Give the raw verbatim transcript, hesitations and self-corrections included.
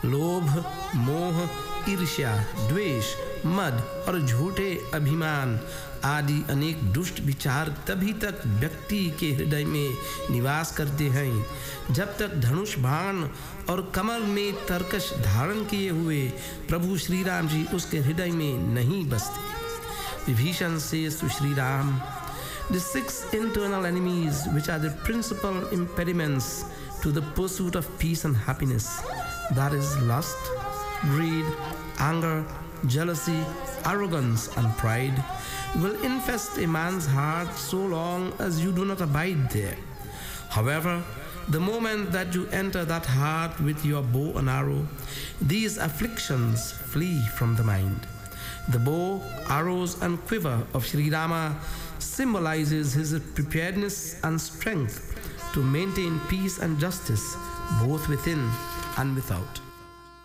लोभ, मोह, ईर्ष्या, द्वेष, मद और झूठे अभिमान आदि अनेक दुष्ट विचार तभी तक व्यक्ति के हृदय में निवास करते हैं जब तक धनुष बाण और कमर में तरकश धारण किए हुए प्रभु श्री राम जी उसके हृदय में नहीं बसते। विभीषण से to Sri Ram, the six internal enemies which are the principal impediments to the pursuit of peace and happiness, that is lust, greed, anger, jealousy, arrogance and pride, will infest a man's heart so long as you do not abide there. However, the moment that you enter that heart with your bow and arrow, these afflictions flee from the mind. The bow, arrows and quiver of Sri Rama symbolizes his preparedness and strength to maintain peace and justice both within and without.